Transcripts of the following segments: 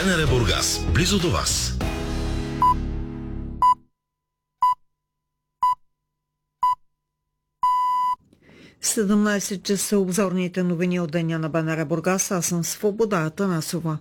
БНР Бургас, близо до вас. В 17 часа обзорните новини от деня на БНР Бургас. Аз съм Свобода Атанасова.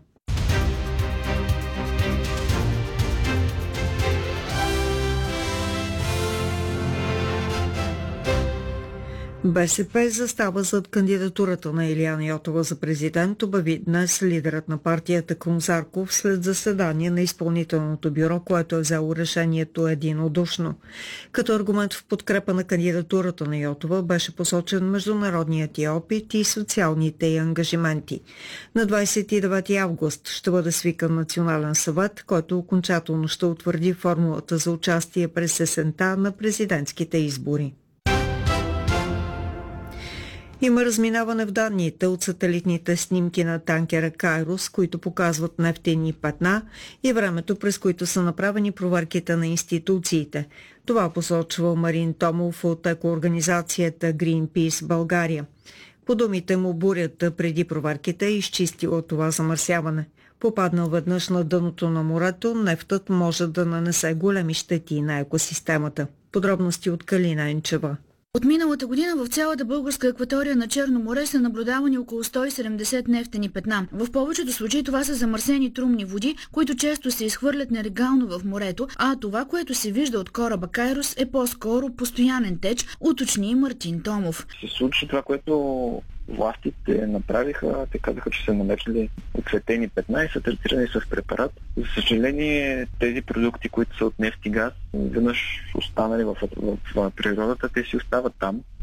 БСП застава зад кандидатурата на Илияна Йотова за президент, обяви днес лидерът на партията Крум Зарков след заседание на изпълнителното бюро, което е взело решението единодушно. Като аргумент в подкрепа на кандидатурата на Йотова беше посочен международният ѝ опит и социалните ѝ ангажименти. На 29 август ще бъде свикан национален съвет, който окончателно ще утвърди формулата за участие през есента на президентските избори. Има разминаване в данните от сателитните снимки на танкера Кайрос, които показват нефтени петна и времето, през които са направени проверките на институциите. Това посочва Марин Томов от екоорганизацията Greenpeace България. По думите му, бурята преди проверките е изчистила това замърсяване. Попаднал веднъж на дъното на морето, нефтът може да нанесе големи щети на екосистемата. Подробности от Калина Енчева. От миналата година в цялата българска акватория на Черно море са наблюдавани около 170 нефтени петна. В повечето случаи това са замърсени трумни води, които често се изхвърлят нелегално в морето, а това, което се вижда от кораба Кайрос, е по-скоро постоянен теч, уточни Мартин Томов. Се случи това, което властите направиха. Те казаха, че са намерили оцветени петна и са третирани с препарат. За съжаление, тези продукти, които са от нефт и газ, веднъж останали в природата, те си остават там.